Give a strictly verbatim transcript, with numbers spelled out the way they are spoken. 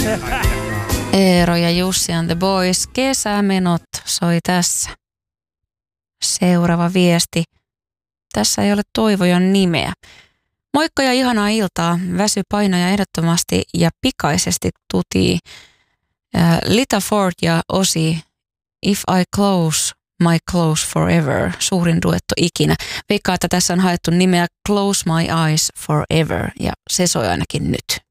Eero ja Jussi and the Boys. Kesämenot soi tässä. Seuraava viesti. Tässä ei ole Toivojan nimeä. Moikka ja ihanaa iltaa. Väsy painoja ehdottomasti ja pikaisesti tutii. Äh, Lita Ford ja Ozzy. If I Close My Close Forever. Suurin duetto ikinä. Veikkaa, että tässä on haettu nimeä Close My Eyes Forever. Ja se soi ainakin nyt.